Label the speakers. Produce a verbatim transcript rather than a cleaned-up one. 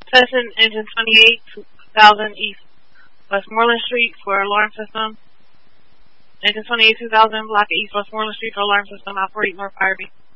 Speaker 1: Testing engine twenty-eight, two thousand East Westmoreland Street for alarm system. Engine twenty-eight, two thousand, block East Westmoreland Street for alarm system. Operate North Firebase.